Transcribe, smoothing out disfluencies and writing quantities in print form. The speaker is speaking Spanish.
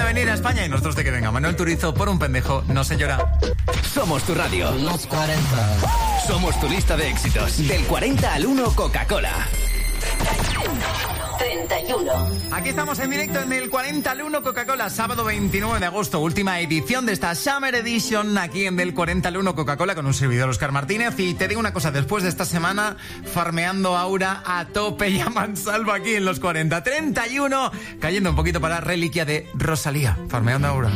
de venir a España y nosotros de que venga Manuel Turizo por un pendejo no se llora. Somos tu radio. Los 40. Somos tu lista de éxitos. Del 40 al 1 Coca-Cola. 31. Aquí estamos en directo en el 40 al 1 Coca-Cola, sábado 29 de agosto, última edición de esta Summer Edition aquí en del 40 al 1 Coca-Cola con un servidor Óscar Martínez. Y te digo una cosa, después de esta semana farmeando Aura a tope y a mansalva aquí en los 40. 31, cayendo un poquito para la reliquia de Rosalía, farmeando Aura.